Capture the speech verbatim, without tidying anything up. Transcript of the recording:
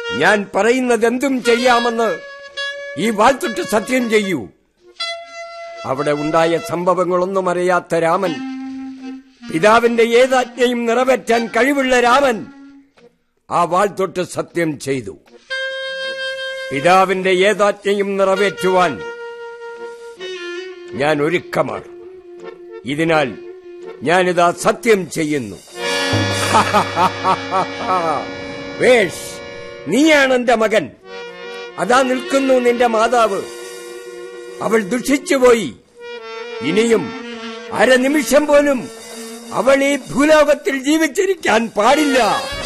ഞാൻ പറയുന്നതെന്തും ചെയ്യാമെന്ന് ഈ വാൾത്തൊട്ട് സത്യം ചെയ്യൂ. അവിടെ ഉണ്ടായ സംഭവങ്ങളൊന്നും അറിയാത്ത രാമൻ, പിതാവിന്റെ ഏതാജ്ഞയും നിറവേറ്റാൻ കഴിവുള്ള രാമൻ ആ വാൾത്തൊട്ട് സത്യം ചെയ്തു. പിതാവിന്റെ ഏതാജ്ഞയും നിറവേറ്റുവാൻ ഞാൻ ഒരുക്കമാണ്. ഇതിനാൽ ഞാനിതാ സത്യം ചെയ്യുന്നു. വേഷ്, നീയാണ് എന്റെ മകൻ. അതാ നിൽക്കുന്നു നിന്റെ മാതാവ്. അവൾ ദുഷിച്ചുപോയി. ഇനിയും അരനിമിഷം പോലും അവൾ ഈ ഭൂലോകത്തിൽ ജീവിച്ചിരിക്കാൻ പാടില്ല.